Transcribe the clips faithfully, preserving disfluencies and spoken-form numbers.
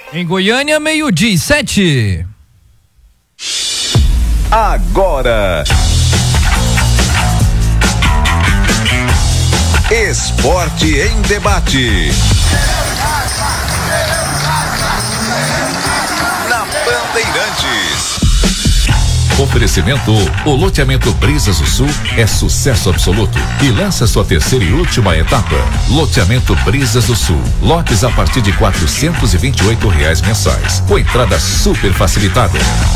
Em Goiânia, meio-dia e sete. Agora, Esporte em Debate. Na Bandeirantes. Oferecimento: o loteamento Brisas do Sul é sucesso absoluto e lança sua terceira e última etapa. Loteamento Brisas do Sul, lotes a partir de quatrocentos e vinte e oito reais mensais, com entrada super facilitada.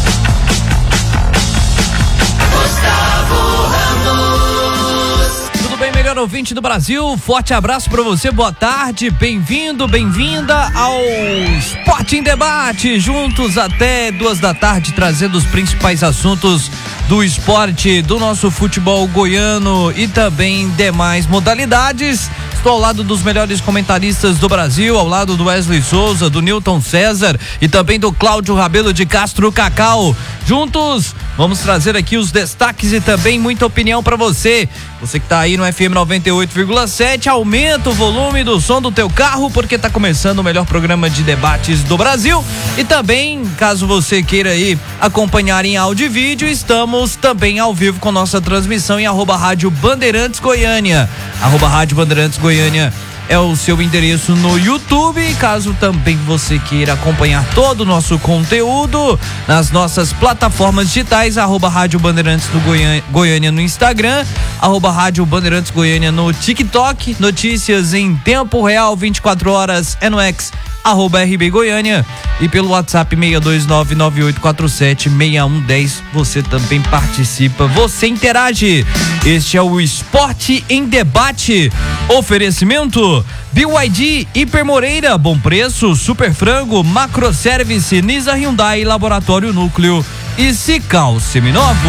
Tudo bem, melhor ouvinte do Brasil? Forte abraço pra você, boa tarde, bem-vindo, bem-vinda ao Esporte em Debate, juntos até duas da tarde, trazendo os principais assuntos do esporte, do nosso futebol goiano e também demais modalidades. Estou ao lado dos melhores comentaristas do Brasil, ao lado do Wesley Souza, do Newton César e também do Cláudio Rabelo de Castro Cacau. Juntos, vamos trazer aqui os destaques e também muita opinião para você. Você que tá aí no F M noventa e oito vírgula sete, aumenta o volume do som do teu carro, porque tá começando o melhor programa de debates do Brasil. E também, caso você queira aí acompanhar em áudio e vídeo, estamos também ao vivo com nossa transmissão em arroba Rádio Bandeirantes Goiânia. Arroba Rádio Bandeirantes Goiânia é o seu endereço no YouTube. Caso também você queira acompanhar todo o nosso conteúdo nas nossas plataformas digitais, arroba Rádio Bandeirantes do Goiânia, Goiânia no Instagram, arroba Rádio Bandeirantes Goiânia no TikTok, notícias em tempo real, vinte e quatro horas é no X, arroba R B Goiânia, e pelo WhatsApp seis dois nove nove oito quatro sete seis um um zero, você também participa, você interage. Este é o Esporte em Debate. Oferecimento: B Y D, Hiper Moreira, Bom Preço, Super Frango, Macro Service, Nisa Hyundai, Laboratório Núcleo e Cical Seminovo.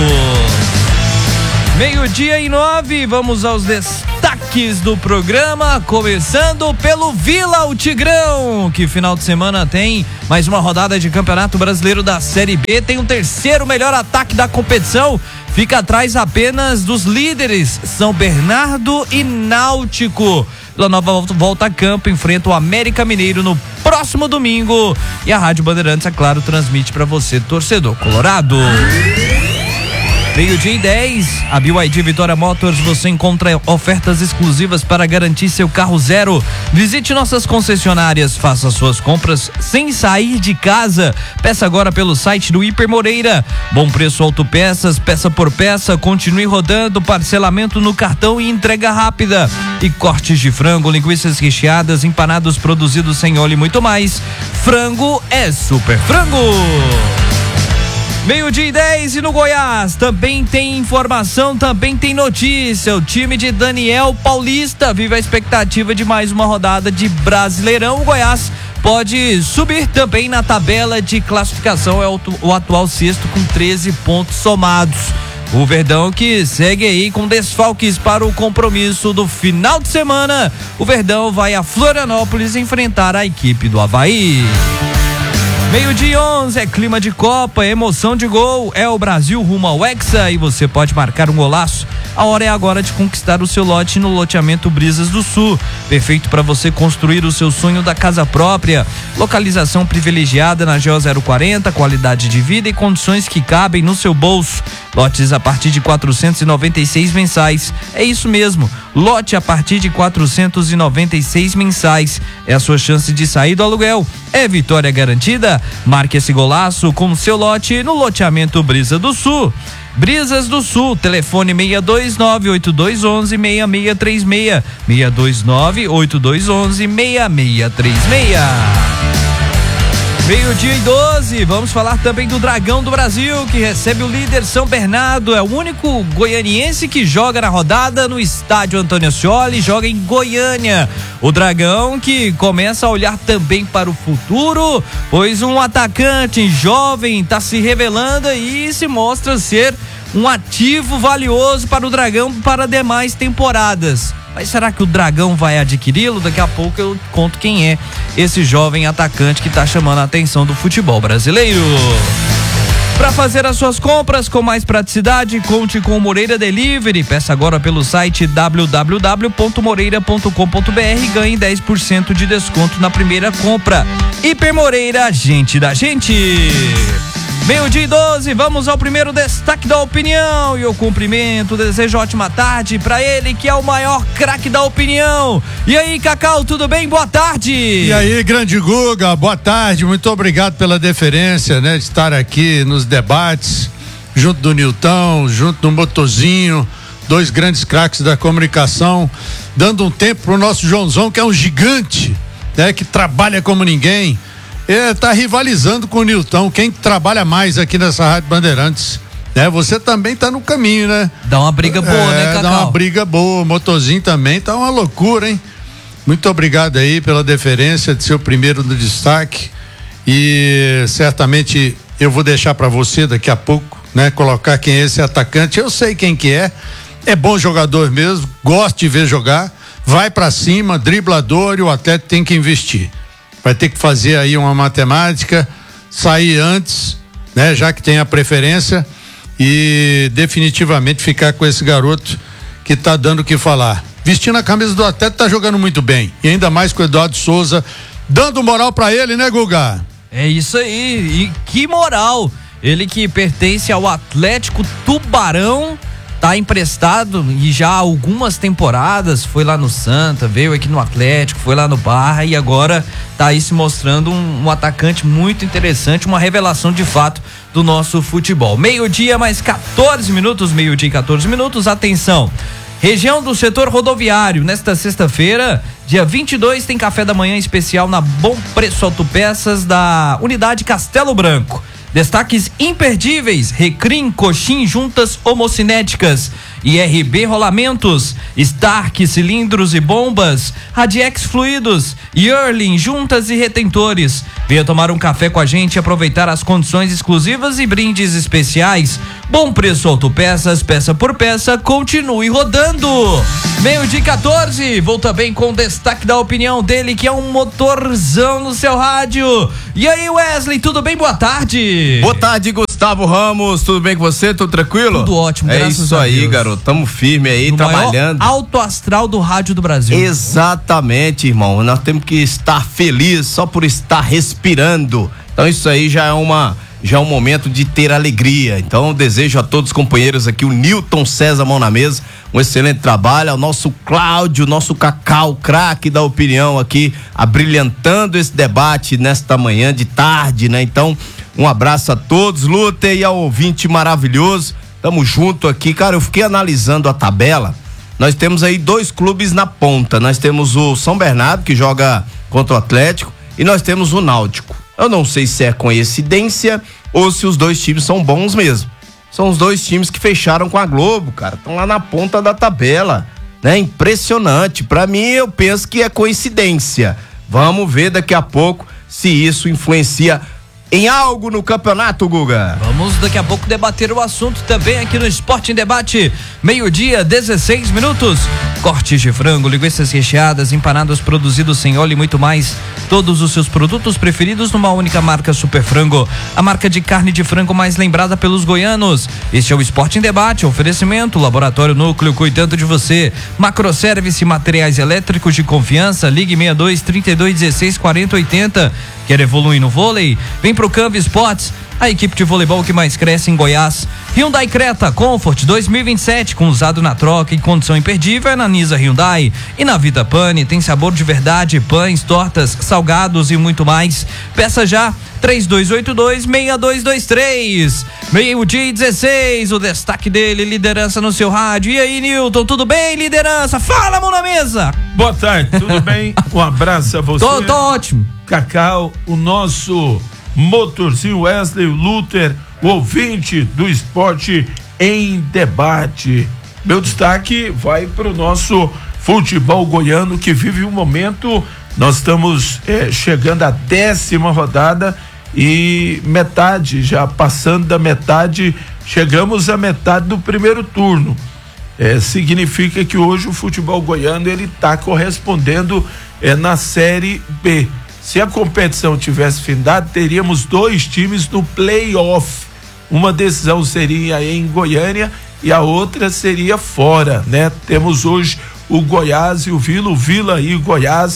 Meio-dia e nove, vamos aos destaques do programa, começando pelo Vila, o Tigrão, que final de semana tem mais uma rodada de Campeonato Brasileiro da Série B, tem o terceiro melhor ataque da competição, fica atrás apenas dos líderes São Bernardo e Náutico. Vila Nova volta a campo, enfrenta o América Mineiro no próximo domingo, e a Rádio Bandeirantes, é claro, transmite para você, torcedor colorado. Meio-dia e dez, a B Y D Vitória Motors, você encontra ofertas exclusivas para garantir seu carro zero. Visite nossas concessionárias, faça suas compras sem sair de casa. Peça agora pelo site do Hiper Moreira. Bom Preço Autopeças, peça por peça, continue rodando, parcelamento no cartão e entrega rápida. E cortes de frango, linguiças recheadas, empanados produzidos sem óleo e muito mais. Frango é Super Frango. Meio-dia e dez, e no Goiás também tem informação, também tem notícia. O time de Daniel Paulista vive a expectativa de mais uma rodada de Brasileirão. O Goiás pode subir também na tabela de classificação, é o, o atual sexto com treze pontos somados. O Verdão que segue aí com desfalques para o compromisso do final de semana. O Verdão vai a Florianópolis enfrentar a equipe do Avaí. Meio-dia e onze, é clima de Copa, emoção de gol, é o Brasil rumo ao Hexa e você pode marcar um golaço. A hora é agora de conquistar o seu lote no loteamento Brisas do Sul, perfeito para você construir o seu sonho da casa própria. Localização privilegiada na G O zero quarenta, qualidade de vida e condições que cabem no seu bolso. Lotes a partir de quatrocentos e noventa e seis mensais. É isso mesmo, lote a partir de quatrocentos e noventa e seis mensais. É a sua chance de sair do aluguel. É vitória garantida? Marque esse golaço com o seu lote no loteamento Brisa do Sul. Brisas do Sul, telefone seis dois nove oito dois um um seis seis três seis, seis dois nove oito dois um um seis seis três seis. Meio-dia e doze, vamos falar também do Dragão do Brasil, que recebe o líder São Bernardo, é o único goianiense que joga na rodada no estádio Antônio Ascioli, joga em Goiânia. O Dragão que começa a olhar também para o futuro, pois um atacante jovem está se revelando e se mostra ser um ativo valioso para o Dragão para demais temporadas. Mas será que o Dragão vai adquiri-lo? Daqui a pouco eu conto quem é esse jovem atacante que está chamando a atenção do futebol brasileiro. Para fazer as suas compras com mais praticidade, conte com o Moreira Delivery. Peça agora pelo site w w w ponto moreira ponto com ponto b r e ganhe dez por cento de desconto na primeira compra. Hipermoreira, gente da gente. Meio-dia e doze, vamos ao primeiro destaque da opinião. E eu cumprimento, desejo ótima tarde pra ele que é o maior craque da opinião. E aí, Cacau, tudo bem? Boa tarde. E aí, grande Guga, boa tarde. Muito obrigado pela deferência, né, de estar aqui nos debates, junto do Nilton, junto do Motozinho, dois grandes craques da comunicação, dando um tempo pro nosso Joãozão, que é um gigante, né, que trabalha como ninguém. É, tá rivalizando com o Nilton, quem trabalha mais aqui nessa Rádio Bandeirantes, né? Você também tá no caminho, né? Dá uma briga boa, é, né, Cacau? Dá uma briga boa, o Motorzinho também tá uma loucura, hein? Muito obrigado aí pela deferência de ser o primeiro no destaque e certamente eu vou deixar para você daqui a pouco, né? Colocar quem é esse atacante, eu sei quem que é, é bom jogador mesmo, gosto de ver jogar, vai para cima, driblador, e o atleta tem que investir. Vai ter que fazer aí uma matemática, sair antes, né? Já que tem a preferência, e definitivamente ficar com esse garoto que tá dando o que falar. Vestindo a camisa do atleta, tá jogando muito bem. E ainda mais com o Eduardo Souza, dando moral pra ele, né, Guga? É isso aí, e que moral. Ele que pertence ao Atlético Tubarão, tá emprestado e já há algumas temporadas, foi lá no Santa, veio aqui no Atlético, foi lá no Barra e agora tá aí se mostrando um, um atacante muito interessante, uma revelação de fato do nosso futebol. Meio-dia mais quatorze minutos, meio-dia e quatorze minutos, atenção. Região do setor rodoviário, nesta sexta-feira, dia vinte e dois, tem café da manhã especial na Bom Preço Autopeças da Unidade Castelo Branco. Destaques imperdíveis: Recrim, Coxim, juntas homocinéticas, I R B rolamentos, Stark, cilindros e bombas, Radiex fluidos, Yearling, juntas e retentores. Venha tomar um café com a gente e aproveitar as condições exclusivas e brindes especiais. Bom Preço Autopeças, peça por peça, continue rodando. Meio-dia quatorze, vou também com o destaque da opinião dele, que é um motorzão no seu rádio. E aí, Wesley, tudo bem? Boa tarde. Boa tarde, Gustavo Ramos, tudo bem com você? Tudo tranquilo? Tudo ótimo, é graças isso a aí, Deus. garoto, tamo firme aí, no trabalhando. Maior alto astral do rádio do Brasil. Exatamente, irmão, nós temos que estar felizes só por estar respirando. Então isso aí já é uma, já é um momento de ter alegria. Então eu desejo a todos os companheiros aqui, o Nilton César Mão na Mesa, um excelente trabalho, ao nosso Cláudio, nosso Cacau, craque da opinião aqui, abrilhantando esse debate nesta manhã de tarde, né? Então, um abraço a todos, Luta, e ao ouvinte maravilhoso, tamo junto aqui. Cara, eu fiquei analisando a tabela, nós temos aí dois clubes na ponta, nós temos o São Bernardo, que joga contra o Atlético, e nós temos o Náutico. Eu não sei se é coincidência ou se os dois times são bons mesmo. São os dois times que fecharam com a Globo, cara, estão lá na ponta da tabela, né? Impressionante, pra mim eu penso que é coincidência. Vamos ver daqui a pouco se isso influencia em algo no campeonato, Guga. Vamos daqui a pouco debater o assunto também aqui no Esporte em Debate. Meio-dia, dezesseis minutos. Cortes de frango, linguiças recheadas, empanados produzidos sem óleo e muito mais. Todos os seus produtos preferidos numa única marca, Super Frango. A marca de carne de frango mais lembrada pelos goianos. Este é o Esporte em Debate. Oferecimento, Laboratório Núcleo, cuidando de você. Macroservice, materiais elétricos de confiança. Ligue sessenta e dois, trinta e dois, dezesseis, quarenta, oitenta. Quer evoluir no vôlei? Vem pro Campo Esportes, a equipe de voleibol que mais cresce em Goiás. Hyundai Creta Comfort dois mil e vinte e sete, com usado na troca e condição imperdível, é na Nisa Hyundai. E na Vita Pane tem sabor de verdade, pães, tortas, salgados e muito mais. Peça já, três dois oito dois, seis dois dois três. Meio-dia e dezesseis, o destaque dele, liderança no seu rádio. E aí, Nilton, tudo bem, liderança? Fala, mão na mesa! Boa tarde, tudo bem? Um abraço a você. Tô, tô ótimo. Cacau, o nosso motorzinho Wesley, o Luther, o ouvinte do Esporte em Debate. Meu destaque vai para o nosso futebol goiano, que vive um momento. Nós estamos eh, chegando à décima rodada e metade, já passando da metade, chegamos à metade do primeiro turno. Eh, significa que hoje o futebol goiano ele está correspondendo eh, na Série B. Se a competição tivesse findado, teríamos dois times no play-off. Uma decisão seria em Goiânia e a outra seria fora, né? Temos hoje o Goiás e o Vila, o Vila e o Goiás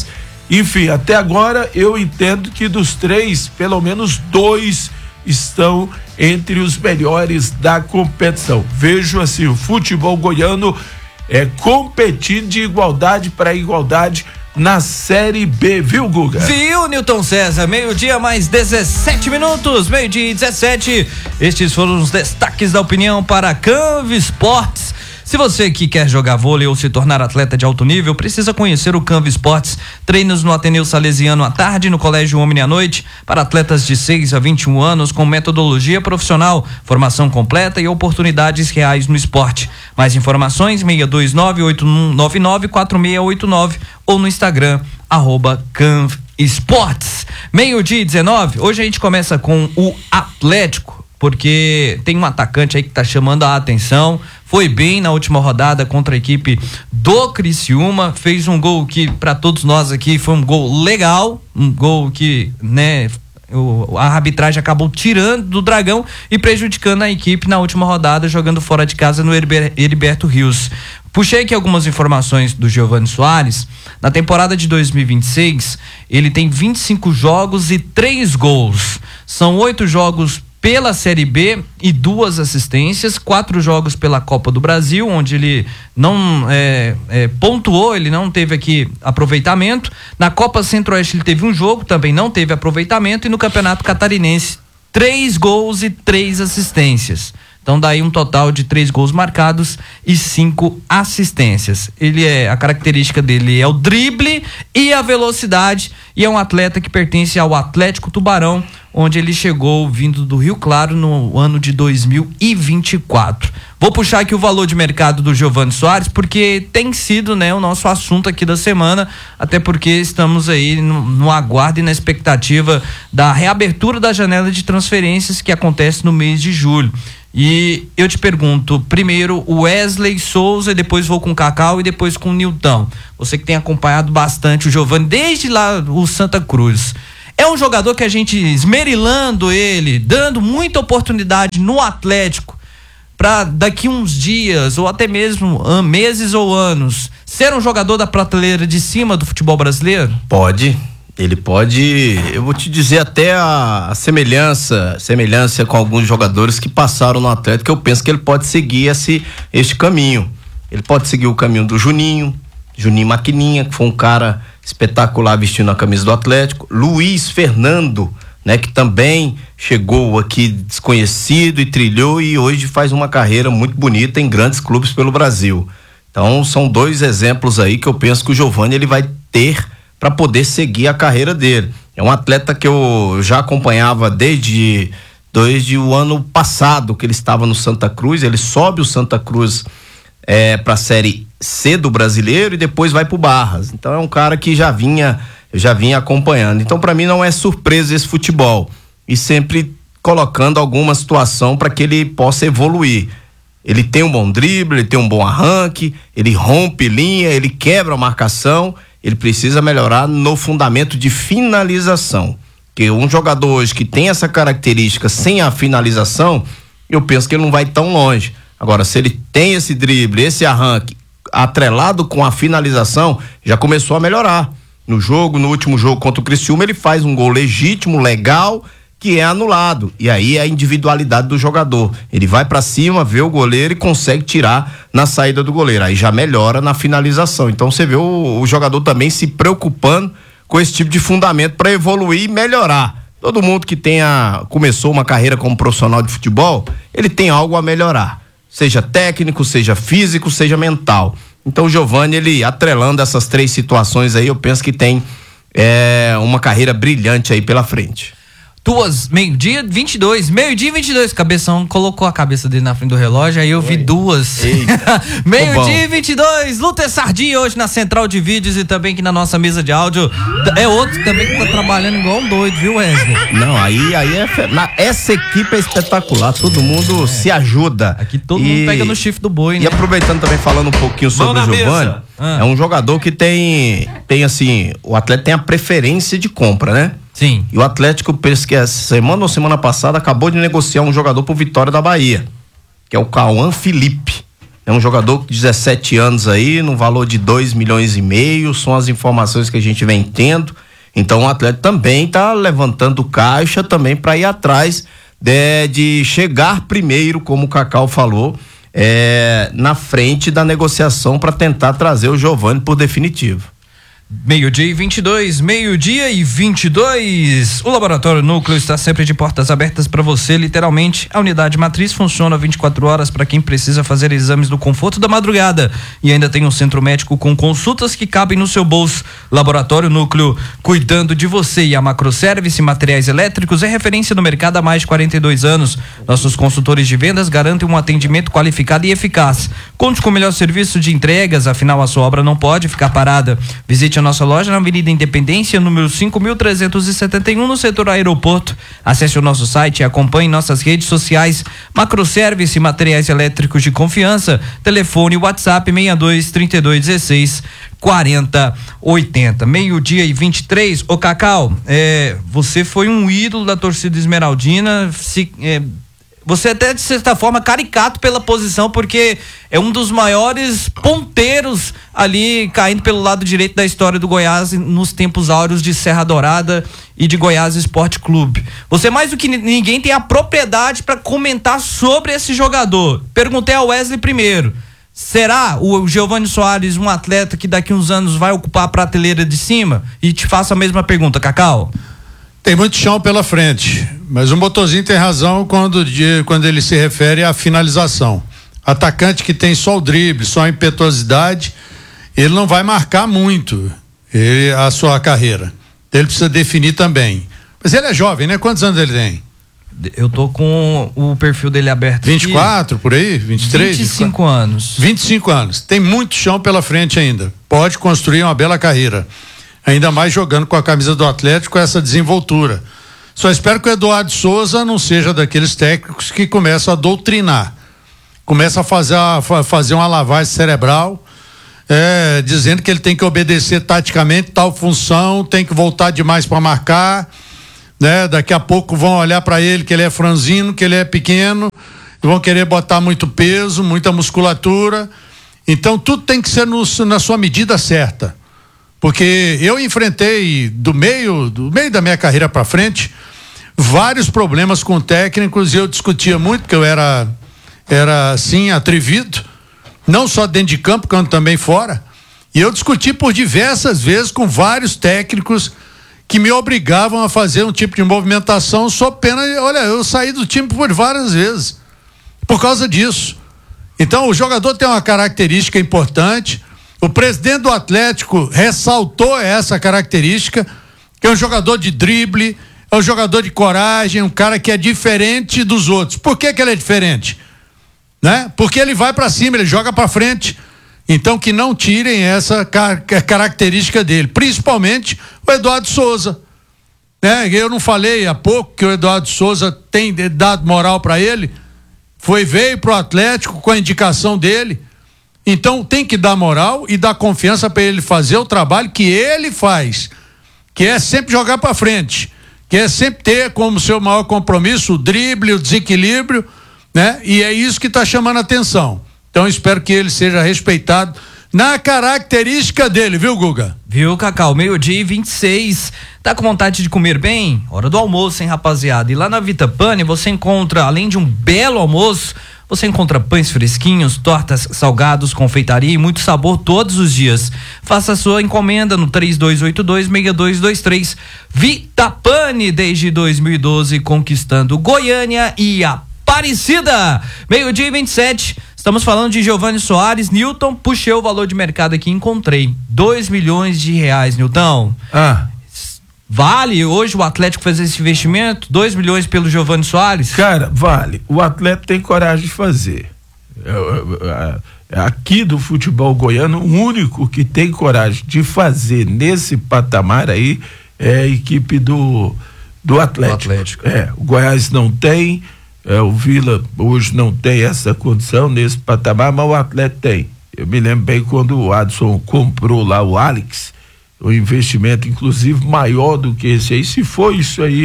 Enfim, até agora eu entendo que dos três, pelo menos dois estão entre os melhores da competição. Vejo assim, o futebol goiano é competindo de igualdade para igualdade na Série B, viu, Guga? Viu, Newton César? Meio-dia mais dezessete minutos, meio-dia e dezessete. Estes foram os destaques da opinião para Canvi Esportes. Se você que quer jogar vôlei ou se tornar atleta de alto nível, precisa conhecer o Canvi Esportes. Treinos no Ateneu Salesiano à tarde, no Colégio Omni à noite, para atletas de seis a vinte e um anos, com metodologia profissional, formação completa e oportunidades reais no esporte. Mais informações, seis dois nove, oito nove nove, quatro seis oito nove ou no Instagram, arroba Canvi Esportes. Meio-dia e dezenove, hoje a gente começa com o Atlético, porque tem um atacante aí que tá chamando a atenção, foi bem na última rodada contra a equipe do Criciúma, fez um gol que para todos nós aqui foi um gol legal, um gol que, né, o, a arbitragem acabou tirando do Dragão e prejudicando a equipe na última rodada, jogando fora de casa no Heriber, Heriberto Rios. Puxei aqui algumas informações do Giovani Soares. Na temporada de dois mil e vinte e seis, ele tem vinte e cinco jogos e três gols. São oito jogos pela Série B e duas assistências, quatro jogos pela Copa do Brasil, onde ele não é, é, pontuou, ele não teve aqui aproveitamento. Na Copa Centro-Oeste ele teve um jogo, também não teve aproveitamento, e no Campeonato Catarinense, três gols e três assistências. Então daí um total de três gols marcados e cinco assistências. Ele é, a característica dele é o drible e a velocidade, e é um atleta que pertence ao Atlético Tubarão, onde ele chegou vindo do Rio Claro no ano de dois mil e vinte e quatro. Vou puxar aqui o valor de mercado do Giovani Soares, porque tem sido, né, o nosso assunto aqui da semana, até porque estamos aí no, no aguardo e na expectativa da reabertura da janela de transferências que acontece no mês de julho. E eu te pergunto, primeiro o Wesley Souza, e depois vou com o Cacau e depois com o Nilton. Você que tem acompanhado bastante o Giovani desde lá o Santa Cruz. É um jogador que a gente esmerilando ele, dando muita oportunidade no Atlético, para daqui uns dias ou até mesmo meses ou anos ser um jogador da prateleira de cima do futebol brasileiro? Pode. Ele pode, eu vou te dizer até a, a semelhança, semelhança com alguns jogadores que passaram no Atlético, eu penso que ele pode seguir esse, este caminho. Ele pode seguir o caminho do Juninho, Juninho Maquininha, que foi um cara espetacular vestindo a camisa do Atlético. Luiz Fernando, né, que também chegou aqui desconhecido e trilhou e hoje faz uma carreira muito bonita em grandes clubes pelo Brasil. Então são dois exemplos aí que eu penso que o Giovani ele vai ter para poder seguir a carreira dele. É um atleta que eu já acompanhava desde, desde o ano passado, que ele estava no Santa Cruz. Ele sobe o Santa Cruz é, para a Série C do Brasileiro e depois vai para o Barras. Então é um cara que já vinha, já vinha acompanhando. Então para mim não é surpresa esse futebol, e sempre colocando alguma situação para que ele possa evoluir. Ele tem um bom drible, ele tem um bom arranque, ele rompe linha, ele quebra a marcação. Ele precisa melhorar no fundamento de finalização, que um jogador hoje que tem essa característica sem a finalização, eu penso que ele não vai tão longe. Agora, se ele tem esse drible, esse arranque atrelado com a finalização, já começou a melhorar. No jogo, no último jogo contra o Criciúma, ele faz um gol legítimo, legal, que é anulado, e aí é a individualidade do jogador. Ele vai para cima, vê o goleiro e consegue tirar na saída do goleiro, aí já melhora na finalização. Então você vê o, o jogador também se preocupando com esse tipo de fundamento para evoluir e melhorar. Todo mundo que tenha começou uma carreira como profissional de futebol, ele tem algo a melhorar, seja técnico, seja físico, seja mental. Então o Giovani, ele atrelando essas três situações aí, eu penso que tem é, uma carreira brilhante aí pela frente. Duas, meio-dia, vinte e dois, meio-dia e vinte e dois, Cabeção colocou a cabeça dele na frente do relógio, aí eu Oi. vi duas. Meio-dia e vinte e dois, Luther Sardinha hoje na central de vídeos e também aqui na nossa mesa de áudio. É outro também que tá trabalhando igual um doido, viu, Wesley? Não, aí, aí é, fe... na, essa equipe é espetacular, todo mundo é. se ajuda. Aqui todo e... mundo pega no chifre do boi, né? E aproveitando também, falando um pouquinho sobre o Giovani, ah. é um jogador que tem, tem assim, o atleta tem a preferência de compra, né? Sim. E o Atlético, penso que essa semana ou semana passada acabou de negociar um jogador pro Vitória da Bahia, que é o Cauã Felipe, É um jogador de dezessete anos aí, no valor de dois milhões e meio, são as informações que a gente vem tendo. Então o Atlético também está levantando caixa também para ir atrás de, de chegar primeiro, como o Cacau falou, é, na frente da negociação para tentar trazer o Giovani por definitivo. Meio-dia e vinte e dois, meio-dia e vinte e dois. O Laboratório Núcleo está sempre de portas abertas para você, literalmente. A unidade matriz funciona vinte e quatro horas para quem precisa fazer exames no conforto da madrugada. E ainda tem um centro médico com consultas que cabem no seu bolso. Laboratório Núcleo, cuidando de você. E a Macroservice Materiais Elétricos é referência no mercado há mais de quarenta e dois anos. Nossos consultores de vendas garantem um atendimento qualificado e eficaz. Conte com o melhor serviço de entregas, afinal a sua obra não pode ficar parada. Visite a nossa loja na Avenida Independência, número cinco mil trezentos e setenta e um, no setor aeroporto. Acesse o nosso site e acompanhe nossas redes sociais. Macroservice Materiais Elétricos de Confiança. Telefone WhatsApp seis dois, trinta e dois, dezesseis, quarenta, oitenta. Meio-dia e vinte e três. Ô Cacau, é, você foi um ídolo da torcida esmeraldina. Se, é, Você até, de certa forma, caricato pela posição, porque é um dos maiores ponteiros ali, caindo pelo lado direito da história do Goiás nos tempos áureos de Serra Dourada e de Goiás Esporte Clube. Você, mais do que ninguém, tem a propriedade para comentar sobre esse jogador. Perguntei ao Wesley primeiro. Será o Giovani Soares um atleta que daqui uns anos vai ocupar a prateleira de cima? E te faço a mesma pergunta, Cacau. Tem muito chão pela frente, mas o Motorzinho tem razão quando, de, quando ele se refere à finalização. Atacante que tem só o drible, só a impetuosidade, ele não vai marcar muito ele, a sua carreira. Ele precisa definir também. Mas ele é jovem, né? Quantos anos ele tem? Eu tô com o perfil dele aberto. vinte e quatro, aqui. Por aí? vinte e três? vinte e cinco anos. vinte e cinco anos. Tem muito chão pela frente ainda. Pode construir uma bela carreira. Ainda mais jogando com a camisa do Atlético, com essa desenvoltura. Só espero que o Eduardo Souza não seja daqueles técnicos que começam a doutrinar. Começa a fazer, a fazer uma lavagem cerebral, é, dizendo que ele tem que obedecer taticamente tal função, tem que voltar demais para marcar, né? Daqui a pouco vão olhar para ele que ele é franzino, que ele é pequeno, vão querer botar muito peso, muita musculatura. Então tudo tem que ser no, na sua medida certa. Porque eu enfrentei do meio, do meio da minha carreira para frente vários problemas com técnicos e eu discutia muito, porque eu era era assim atrevido, não só dentro de campo, quanto também fora. E eu discuti por diversas vezes com vários técnicos que me obrigavam a fazer um tipo de movimentação sob pena, olha, eu saí do time por várias vezes por causa disso. Então o jogador tem uma característica importante. O presidente do Atlético ressaltou essa característica, que é um jogador de drible, é um jogador de coragem, um cara que é diferente dos outros. Por que que ele é diferente? Né? Porque ele vai para cima, ele joga para frente. Então que não tirem essa car- característica dele, principalmente o Eduardo Souza. Né? Eu não falei há pouco que o Eduardo Souza tem dado moral para ele, foi veio pro Atlético com a indicação dele. Então tem que dar moral e dar confiança para ele fazer o trabalho que ele faz, que é sempre jogar para frente, que é sempre ter como seu maior compromisso o drible, o desequilíbrio, né? E é isso que está chamando a atenção. Então espero que ele seja respeitado na característica dele, viu, Guga? Viu, Cacau? Meio-dia e vinte e seis. Tá com vontade de comer bem? Hora do almoço, hein, rapaziada? E lá na Vita Pane você encontra, além de um belo almoço, você encontra pães fresquinhos, tortas, salgados, confeitaria e muito sabor todos os dias. Faça a sua encomenda no três dois oito dois, seis dois dois três. Vita Pane, desde dois mil e doze, conquistando Goiânia e Aparecida. Meio-dia e vinte e sete. Estamos falando de Giovani Soares. Newton, puxei o valor de mercado aqui e encontrei. dois milhões de reais, Newton. Ah. Vale hoje o Atlético fazer esse investimento? dois milhões pelo Giovani Soares? Cara, vale. O Atlético tem coragem de fazer. Aqui do futebol goiano, o único que tem coragem de fazer nesse patamar aí é a equipe do, do Atlético. Do Atlético. É, o Goiás não tem, é, o Vila hoje não tem essa condição nesse patamar, mas o Atlético tem. Eu me lembro bem quando o Adson comprou lá o Alex, o investimento inclusive maior do que esse aí, se for isso aí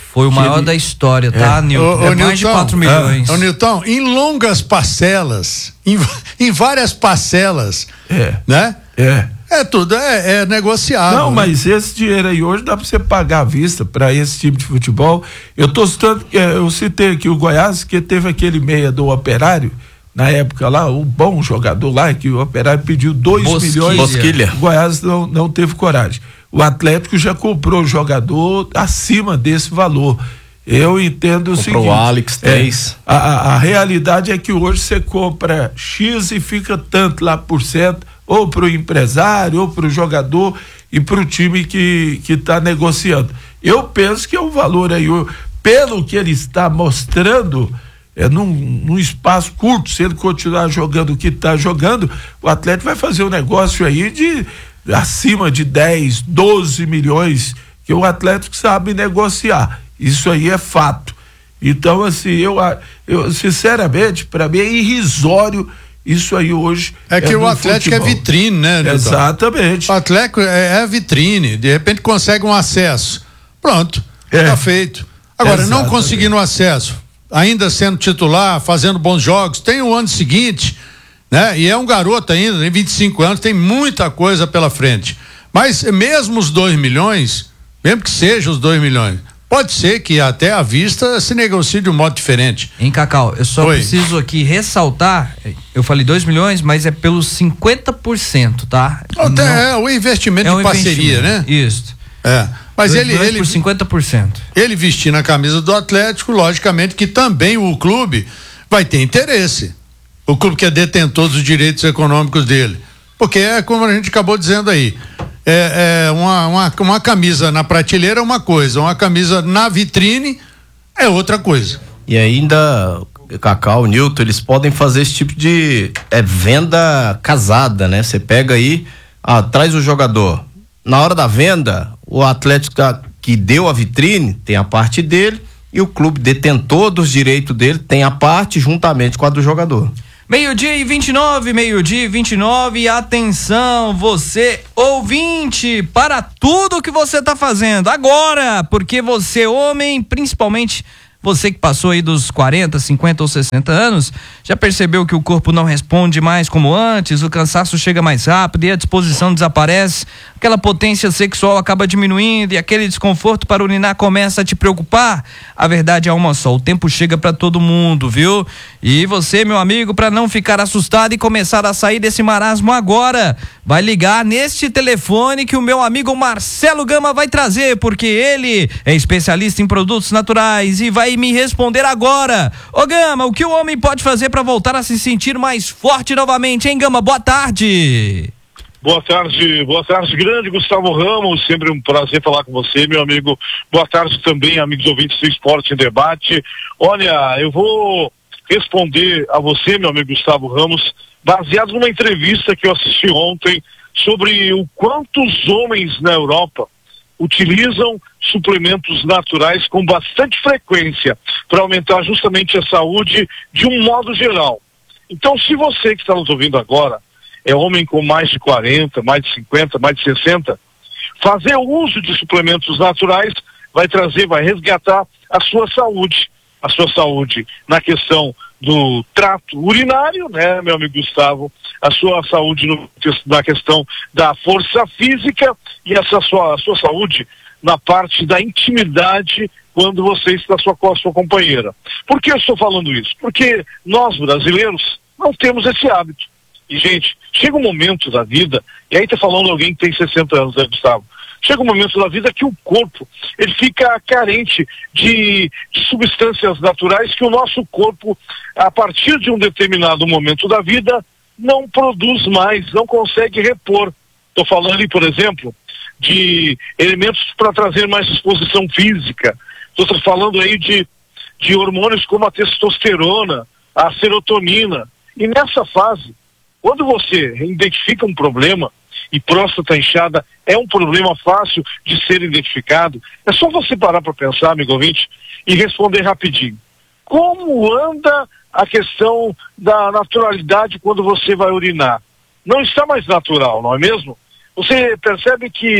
Foi o maior ele... da história, tá, é. Nilton? Ô, é ô, mais de quatro milhões. Ô, Nilton, em longas parcelas, em, em várias parcelas, É. né? É. É tudo, é, é negociável. Não, né? mas esse dinheiro aí hoje dá pra você pagar à vista pra esse tipo de futebol. Eu tô citando, eu citei aqui o Goiás, que teve aquele meia do Operário, na época lá, um bom jogador lá, que o Operário pediu dois milhões. Bosquilha. O Goiás não, não teve coragem. O Atlético já comprou jogador acima desse valor. Eu entendo o Comprou seguinte. o Alex, três. É, a, a, a realidade é que hoje você compra X e fica tanto lá por cento, ou para o empresário, ou para o jogador e para o time que que está negociando. Eu penso que é um valor aí, pelo que ele está mostrando, é num, num espaço curto, se ele continuar jogando o que está jogando, o Atlético vai fazer um negócio aí de acima de dez, doze milhões, que o Atlético sabe negociar. Isso aí é fato. Então, assim, eu, eu sinceramente, para mim é irrisório isso aí hoje. É que é o Atlético futebol. É vitrine, né, Nilton? Exatamente. O Atlético é, é vitrine, de repente consegue um acesso. Pronto, é. Tá feito. Agora, exatamente. Não conseguindo acesso, ainda sendo titular, fazendo bons jogos, tem o ano seguinte, né? E é um garoto ainda, tem vinte e cinco anos, tem muita coisa pela frente. Mas mesmo os dois milhões, mesmo que seja os dois milhões, pode ser que até à vista se negocie de um modo diferente. Hein, Cacau, eu só Oi. preciso aqui ressaltar, eu falei dois milhões, mas é pelos cinquenta por cento, tá? Até Não, é o investimento é um de parceria, né? Isso. É. Mas ele, ele por cinquenta por cento. Ele vestindo a camisa do Atlético, logicamente que também o clube vai ter interesse. O clube que é detentor dos direitos econômicos dele. Porque é como a gente acabou dizendo aí. É, é uma, uma, uma camisa na prateleira é uma coisa, uma camisa na vitrine é outra coisa. E ainda, Cacau, Nilton, eles podem fazer esse tipo de é, venda casada, né? Você pega aí, ah, traz o jogador. Na hora da venda, o Atlético tá, que deu a vitrine tem a parte dele e o clube detentor dos direitos dele tem a parte juntamente com a do jogador. Meio-dia e vinte e nove, meio-dia e vinte e nove, atenção, você ouvinte, para tudo que você tá fazendo agora, porque você, homem, principalmente você que passou aí dos quarenta, cinquenta ou sessenta anos, já percebeu que o corpo não responde mais como antes, o cansaço chega mais rápido e a disposição desaparece, aquela potência sexual acaba diminuindo e aquele desconforto para urinar começa a te preocupar? A verdade é uma só, o tempo chega para todo mundo, viu? E você, meu amigo, para não ficar assustado e começar a sair desse marasmo agora, vai ligar neste telefone que o meu amigo Marcelo Gama vai trazer, porque ele é especialista em produtos naturais e vai me responder agora. Ô Gama, o que o homem pode fazer para voltar a se sentir mais forte novamente, hein, Gama? Boa tarde. Boa tarde, boa tarde, grande Gustavo Ramos, sempre um prazer falar com você, meu amigo. Boa tarde também, amigos ouvintes do Esporte em Debate. Olha, eu vou responder a você, meu amigo Gustavo Ramos, baseado numa entrevista que eu assisti ontem sobre o quanto os homens na Europa utilizam suplementos naturais com bastante frequência para aumentar justamente a saúde de um modo geral. Então, se você que está nos ouvindo agora é homem com mais de quarenta, mais de cinquenta, mais de sessenta, fazer o uso de suplementos naturais vai trazer, vai resgatar a sua saúde, a sua saúde na questão do trato urinário, né, meu amigo Gustavo, a sua saúde no, na questão da força física e essa sua, a sua saúde na parte da intimidade quando você está sua, com a sua companheira. Por que eu estou falando isso? Porque nós, brasileiros, não temos esse hábito. E, gente, chega um momento da vida, e aí tá falando alguém que tem sessenta anos, né, Gustavo? Chega um momento da vida que o corpo, ele fica carente de, de substâncias naturais que o nosso corpo, a partir de um determinado momento da vida, não produz mais, não consegue repor. Estou falando ali, por exemplo, de elementos para trazer mais disposição física. Estou falando aí de, de hormônios como a testosterona, a serotonina. E nessa fase, quando você identifica um problema, e próstata inchada é um problema fácil de ser identificado, é só você parar para pensar, amigo ouvinte, e responder rapidinho. Como anda a questão da naturalidade quando você vai urinar? Não está mais natural, não é mesmo? Você percebe que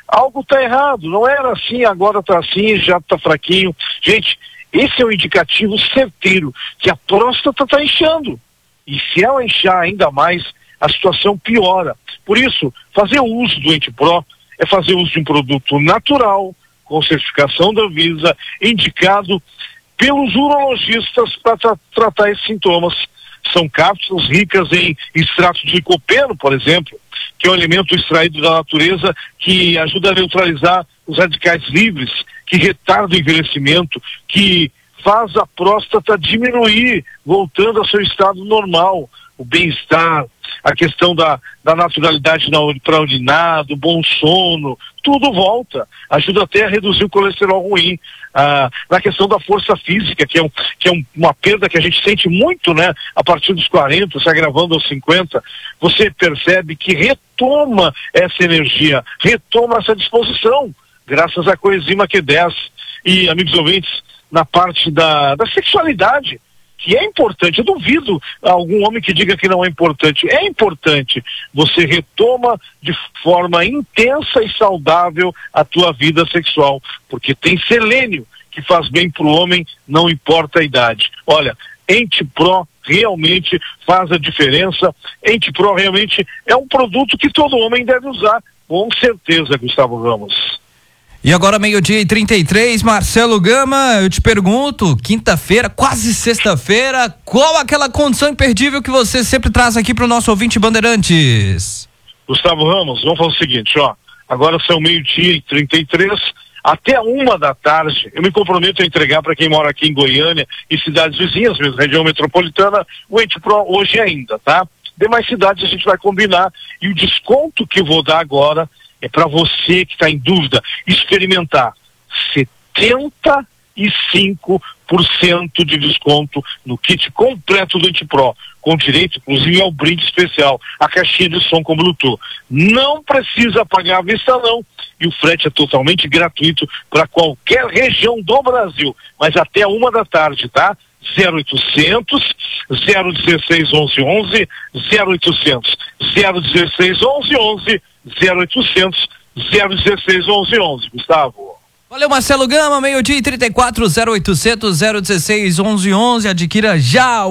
algo está errado, não era assim, agora está assim, já está fraquinho. Gente, esse é um indicativo certeiro que a próstata está inchando. E se ela inchar ainda mais, a situação piora. Por isso, fazer uso do Antipro é fazer uso de um produto natural, com certificação da Anvisa, indicado pelos urologistas para tra tratar esses sintomas. São cápsulas ricas em extrato de licopeno, por exemplo, que é um elemento extraído da natureza que ajuda a neutralizar os radicais livres, que retarda o envelhecimento, que faz a próstata diminuir, voltando ao seu estado normal. O bem-estar, a questão da, da naturalidade para urinar, do bom sono, tudo volta. Ajuda até a reduzir o colesterol ruim. Ah, na questão da força física, que é, um, que é um, uma perda que a gente sente muito, né? A partir dos quarenta, se agravando aos cinquenta, você percebe que retoma essa energia, retoma essa disposição, graças à coenzima Q dez. E, amigos ouvintes, na parte da, da sexualidade, que é importante, eu duvido algum homem que diga que não é importante, é importante, você retoma de forma intensa e saudável a tua vida sexual, porque tem selênio que faz bem para o homem, não importa a idade. Olha, Antipro realmente faz a diferença, Antipro realmente é um produto que todo homem deve usar, com certeza, Gustavo Ramos. E agora meio-dia e trinta e três, Marcelo Gama, eu te pergunto, quinta-feira, quase sexta-feira, qual aquela condição imperdível que você sempre traz aqui para o nosso ouvinte Bandeirantes? Gustavo Ramos, vamos fazer o seguinte, ó, agora são meio-dia e trinta e três, até uma da tarde, eu me comprometo a entregar para quem mora aqui em Goiânia e cidades vizinhas, mesmo região metropolitana, o Antipro hoje ainda, tá? Demais cidades a gente vai combinar, e o desconto que eu vou dar agora é para você que está em dúvida experimentar setenta e cinco por cento de desconto no kit completo do Antipro, com direito inclusive ao brinde especial, a caixinha de som com Bluetooth. Não precisa pagar à vista não, e o frete é totalmente gratuito para qualquer região do Brasil, mas até uma da tarde, tá? zero oitocentos, zero dezesseis, onze, onze, zero oitocentos, zero dezesseis, onze, onze, zero oitocentos, zero dezesseis, onze, onze, Gustavo. Valeu, Marcelo Gama, meio-dia e trinta e quatro, zero oitocentos, zero dezesseis, onze, onze, adquira já